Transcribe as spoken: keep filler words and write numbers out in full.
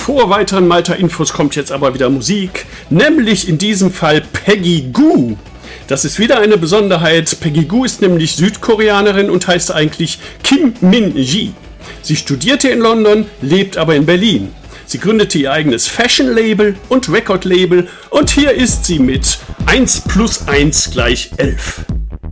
Vor weiteren Malta-Infos kommt jetzt aber wieder Musik, nämlich in diesem Fall Peggy Gou. Das ist wieder eine Besonderheit. Peggy Gou ist nämlich Südkoreanerin und heißt eigentlich Kim Min-ji. Sie studierte in London, lebt aber in Berlin. Sie gründete ihr eigenes Fashion-Label und Record-Label und hier ist sie mit eins plus eins gleich elf.